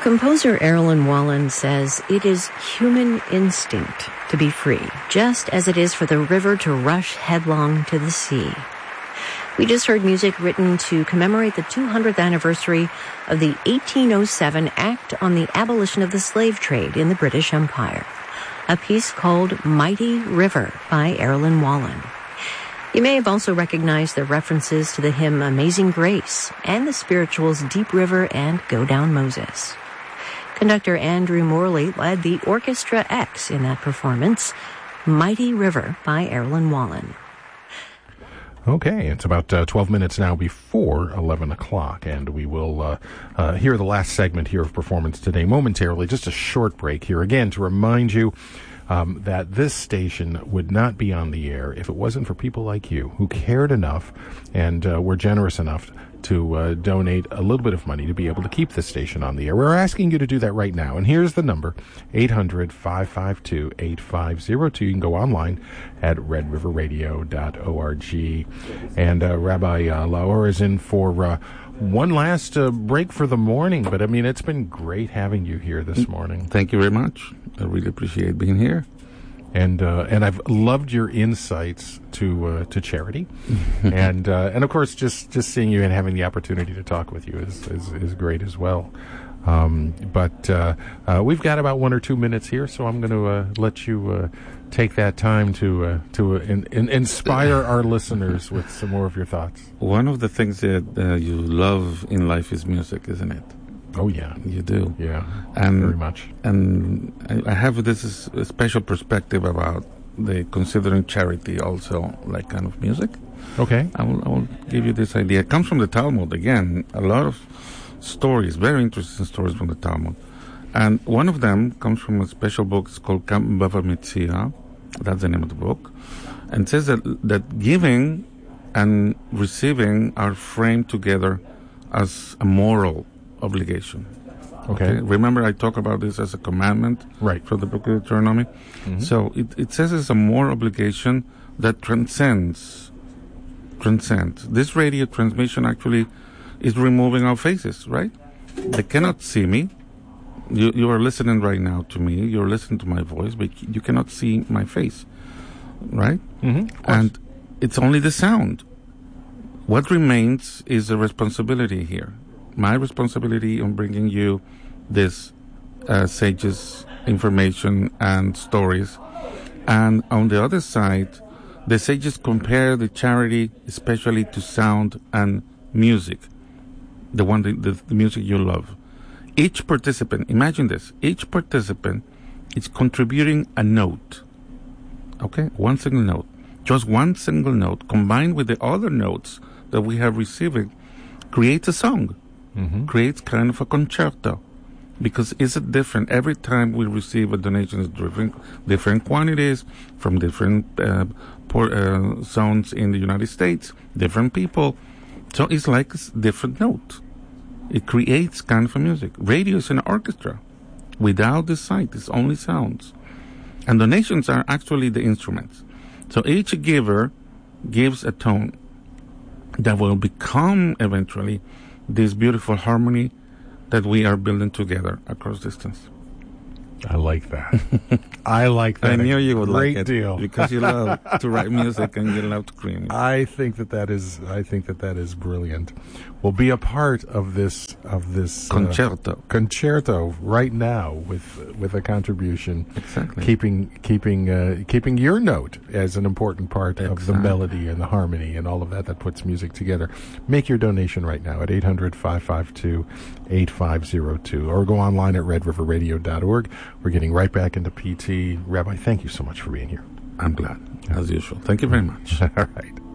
Composer Erilyn Wallen says it is human instinct to be free, just as it is for the river to rush headlong to the sea. We just heard music written to commemorate the 200th anniversary of the 1807 Act on the Abolition of the Slave Trade in the British Empire, a piece called Mighty River by Erilyn Wallen. You may have also recognized the references to the hymn Amazing Grace and the spirituals Deep River and Go Down Moses. Conductor Andrew Morley led the Orchestra X in that performance, Mighty River by Erilyn Wallen. Okay, it's about 12 minutes now before 11 o'clock, and we will hear the last segment here of Performance Today momentarily. Just a short break here again to remind you that this station would not be on the air if it wasn't for people like you who cared enough and were generous enough to donate a little bit of money to be able to keep this station on the air. We're asking you to do that right now, and here's the number, 800-552-8502. You can go online at redriverradio.org. And Rabbi Laor is in for one last break for the morning, but I mean, it's been great having you here this morning. Thank you very much. I really appreciate being here. And I've loved your insights to charity, and of course just seeing you and having the opportunity to talk with you is great as well. But we've got about 1 or 2 minutes here, so I'm going to let you take that time to inspire our listeners with some more of your thoughts. One of the things that you love in life is music, isn't it? Oh, yeah. You do. Yeah, very much. And I have this special perspective about considering charity also like kind of music. Okay. I will give you this idea. It comes from the Talmud, again. A lot of stories, very interesting stories from the Talmud. And one of them comes from a special book. It's called Kam Bava Metzia. That's the name of the book. And it says that giving and receiving are framed together as a moral obligation. Okay. Remember, I talk about this as a commandment, right, from the book of Deuteronomy. Mm-hmm. So it says it's a moral obligation that transcends. This radio transmission actually is removing our faces, right? They cannot see me. You are listening right now to me. You're listening to my voice, but you cannot see my face, right? Mm-hmm. And it's only the sound. What remains is a responsibility here. My responsibility on bringing you this sages information and stories. And on the other side, the sages compare the charity especially to sound and music, the music you love. Each participant, imagine this, each participant is contributing a note, okay? One single note. Just one single note combined with the other notes that we have received creates a song. Mm-hmm. Creates kind of a concerto, because it's different. Every time we receive a donation, it's different quantities from different zones in the United States, different people. So it's like a different note. It creates kind of a music. Radio is an orchestra. Without the sight, it's only sounds. And donations are actually the instruments. So each giver gives a tone that will become eventually this beautiful harmony that we are building together across distance. I like that. I like that. I knew you would like it. Great deal. Because you love to write music and you love to create music. I think that is brilliant. We'll be a part of this concerto right now with a contribution. Exactly. Keeping your note as an important part of the melody and the harmony and all of that puts music together. Make your donation right now at 800-552-8502 or go online at redriverradio.org. We're getting right back into PT. Rabbi, thank you so much for being here. I'm glad, as usual. Thank you very much. All right.